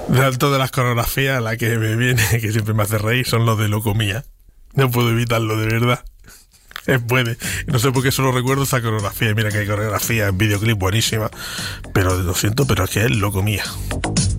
De alto de las coreografías, la que me viene, que siempre me hace reír, son los de Locomía. No puedo evitarlo, de verdad. Puede. No sé por qué solo recuerdo esa coreografía. Y mira que hay coreografía en videoclip buenísima. Pero lo siento, pero es que es Locomía.